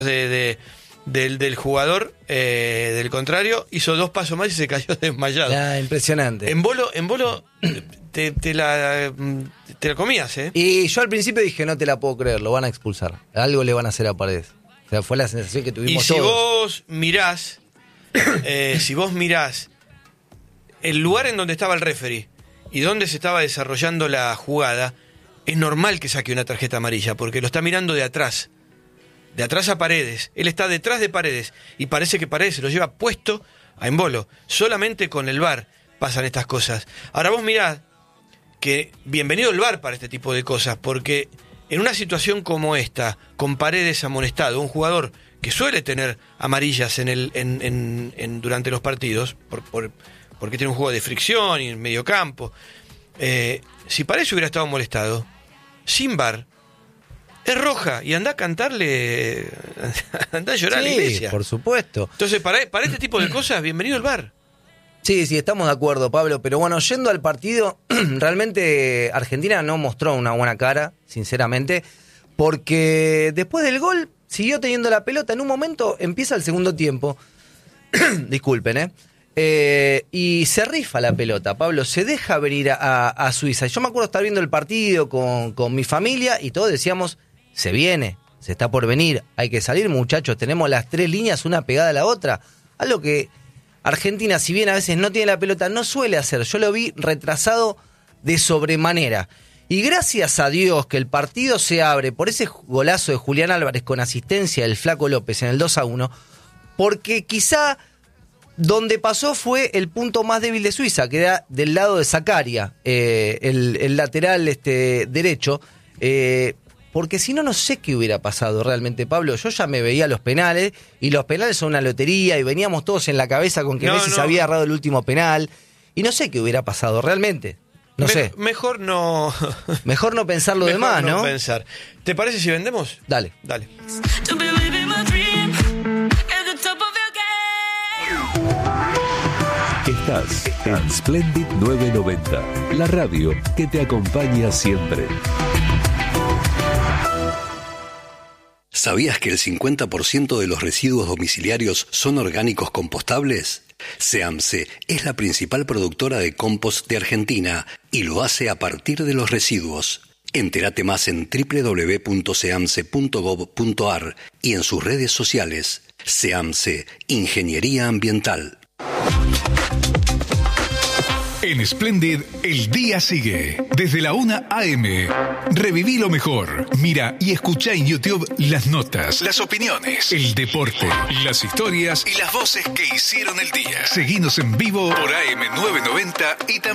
del jugador del contrario, hizo 2 pasos más y se cayó desmayado. Impresionante. En bolo te la comías, ¿eh? Y yo al principio dije, no te la puedo creer, lo van a expulsar. Algo le van a hacer a Paredes. O sea, fue la sensación que tuvimos todos. Y si vos mirás el lugar en donde estaba el referee y donde se estaba desarrollando la jugada, es normal que saque una tarjeta amarilla, porque lo está mirando de atrás a Paredes. Él está detrás de Paredes y parece que Paredes se lo lleva puesto a Embolo. Solamente con el VAR pasan estas cosas. Ahora vos mirá que bienvenido el VAR para este tipo de cosas, porque en una situación como esta, con Paredes amonestado, un jugador que suele tener amarillas durante los partidos, porque tiene un juego de fricción y en medio campo, si Paredes hubiera estado molestado, sin VAR, es roja, y anda a cantarle, anda a llorar a la iglesia. Por supuesto. Entonces, para este tipo de cosas, bienvenido el VAR. Sí, estamos de acuerdo, Pablo, pero bueno, yendo al partido, realmente Argentina no mostró una buena cara, sinceramente, porque después del gol siguió teniendo la pelota. En un momento empieza el segundo tiempo, disculpen, y se rifa la pelota, Pablo, se deja venir a Suiza. Yo me acuerdo estar viendo el partido con mi familia y todos decíamos, se viene, se está por venir, hay que salir, muchachos, tenemos las 3 líneas una pegada a la otra, algo que Argentina, si bien a veces no tiene la pelota, no suele hacer. Yo lo vi retrasado de sobremanera. Y gracias a Dios que el partido se abre por ese golazo de Julián Álvarez con asistencia del Flaco López en el 2-1, porque quizá donde pasó fue el punto más débil de Suiza, que era del lado de Zakaria, el lateral derecho, porque si no, no sé qué hubiera pasado realmente, Pablo. Yo ya me veía los penales, y los penales son una lotería, y veníamos todos en la cabeza con que Messi se había agarrado el último penal, y no sé qué hubiera pasado realmente. No sé. Mejor no pensar lo demás, ¿no? Pensar. ¿Te parece si vendemos? Dale. Estás en Splendid 990, la radio que te acompaña siempre. ¿Sabías que el 50% de los residuos domiciliarios son orgánicos compostables? SEAMSE es la principal productora de compost de Argentina y lo hace a partir de los residuos. Entérate más en www.seamse.gov.ar y en sus redes sociales. SEAMSE, Ingeniería Ambiental. En Splendid, el día sigue. Desde la 1 a.m. Reviví lo mejor. Mira y escucha en YouTube las notas, las opiniones, el deporte, las historias y las voces que hicieron el día. Seguinos en vivo por AM 990 y también